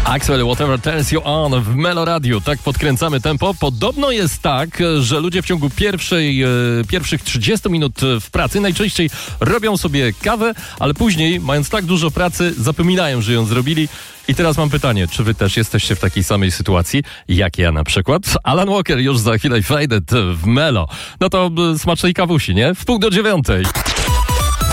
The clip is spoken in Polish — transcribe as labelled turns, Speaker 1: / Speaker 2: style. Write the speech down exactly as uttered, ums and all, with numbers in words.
Speaker 1: Axwell, Whatever Turns You On w Melo Radio. Tak podkręcamy tempo. Podobno jest tak, że ludzie w ciągu pierwszej, e, pierwszych trzydziestu minut w pracy najczęściej robią sobie kawę, ale później, mając tak dużo pracy, zapominają, że ją zrobili. I teraz mam pytanie, czy wy też jesteście w takiej samej sytuacji, jak ja na przykład? Alan Walker już za chwilę Faded w Melo. No to e, smacznej kawusi, nie? W pół do dziewiątej.